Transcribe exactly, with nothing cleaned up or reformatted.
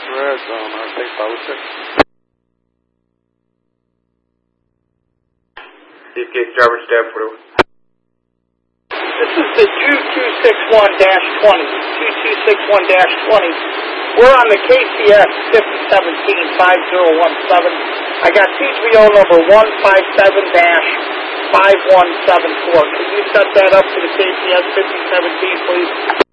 Red zone, I think five oh six. Deep gate driver stab through. This is the two two six one dash twenty. two two six one dash twenty. We're on the K C S fifty seventeen five zero one seven. I got T three O number one five seven dash five one seven four. Could you set that up to the K C S fifty seventeen, please?